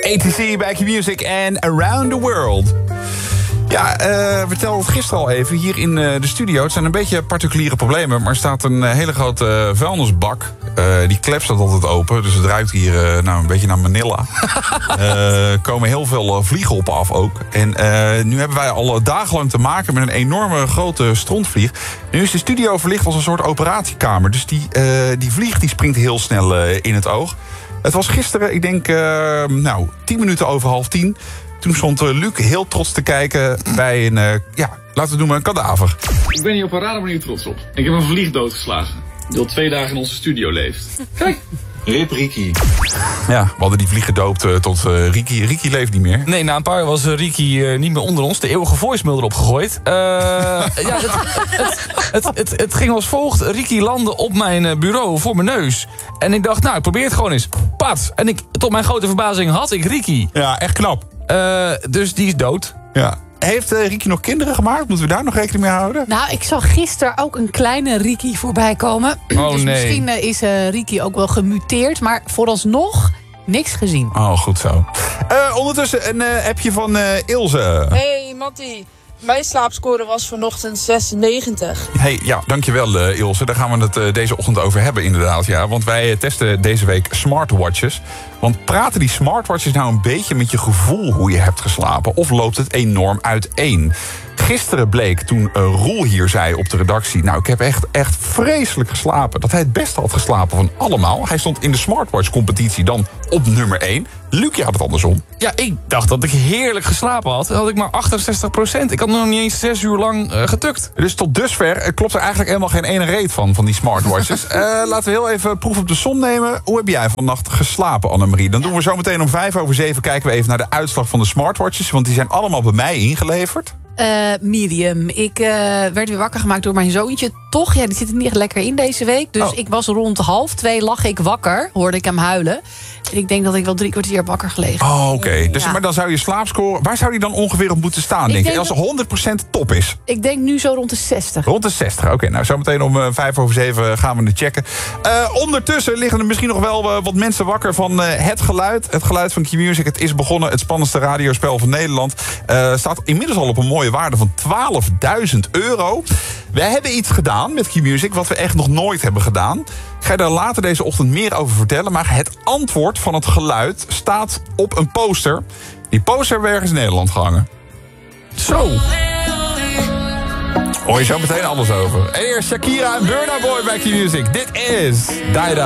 ATC, bij Q-Music en Around the World. Ja, we vertelden het gisteren al even hier in de studio. Het zijn een beetje particuliere problemen, maar er staat een hele grote vuilnisbak. Die klep staat altijd open, dus het ruikt hier een beetje naar Manila. Er komen heel veel vliegen op af ook. En nu hebben wij al dagenlang te maken met een enorme grote strontvlieg. Nu is de studio verlicht als een soort operatiekamer. Dus die vlieg die springt heel snel in het oog. Het was gisteren, ik denk, 10 minuten over 9:30. Toen stond Luc heel trots te kijken bij een, laten we het noemen, een kadaver. Ik ben hier op een rare manier trots op. Ik heb een vlieg doodgeslagen, die al 2 dagen in onze studio leeft. Kijk, Rip Riki. Ja, we hadden die vlieg gedoopt tot Riki. Riki leeft niet meer. Nee, na een paar jaar was Riki niet meer onder ons. De eeuwige voicemail erop gegooid. Het ging als volgt. Riki landde op mijn bureau voor mijn neus. En ik dacht, ik probeer het gewoon eens. Pat! En tot mijn grote verbazing had ik Riki. Ja, echt knap. Dus die is dood. Ja. Heeft Riki nog kinderen gemaakt? Moeten we daar nog rekening mee houden? Nou, ik zag gisteren ook een kleine Riki voorbij komen. Oh, dus nee. misschien is Riki ook wel gemuteerd. Maar vooralsnog niks gezien. Oh, goed zo. Ondertussen een appje van Ilse. Hey Mattie, mijn slaapscore was vanochtend 96. Hey, ja, dankjewel Ilse. Daar gaan we het deze ochtend over hebben inderdaad. Ja, want wij testen deze week smartwatches. Want praten die smartwatches nou een beetje met je gevoel hoe je hebt geslapen? Of loopt het enorm uiteen? Gisteren bleek toen Roel hier zei op de redactie... ik heb echt vreselijk geslapen. Dat hij het beste had geslapen van allemaal. Hij stond in de smartwatch-competitie dan op nummer 1. Lucie had het andersom. Ja, ik dacht dat ik heerlijk geslapen had. Dan had ik maar 68%. Ik had nog niet eens 6 uur lang getukt. Dus tot dusver klopt er eigenlijk helemaal geen ene reet van die smartwatches. Laten we heel even proef op de som nemen. Hoe heb jij vannacht geslapen, Annemarie? Dan doen we zo meteen om 7:05 kijken we even naar de uitslag van de smartwatches. Want die zijn allemaal bij mij ingeleverd. Medium. Ik werd weer wakker gemaakt door mijn zoontje. Toch, die zit er niet echt lekker in deze week. Dus ik was rond 1:30 lag ik wakker. Hoorde ik hem huilen. En ik denk dat ik wel 3 kwartier wakker gelegen. Oh, oké. Dus, maar dan zou je slaapscore... Waar zou die dan ongeveer op moeten staan, denk je? Als ze 100% top is. Ik denk nu zo rond de 60. Rond de 60, oké. Zo meteen om 6:05 gaan we het checken. Ondertussen liggen er misschien nog wel wat mensen wakker van het geluid. Het geluid van Q-Music. Het is begonnen. Het spannendste radiospel van Nederland. Staat inmiddels al op een mooie waarde van €12.000. Wij hebben iets gedaan met Q-Music wat we echt nog nooit hebben gedaan. Ik ga je daar later deze ochtend meer over vertellen. Maar het antwoord van het geluid staat op een poster. Die poster hebben we ergens in Nederland gehangen. Zo. Hoor je zo meteen alles over. En eerst Shakira en Burna Boy bij Q-Music. Dit is Daida.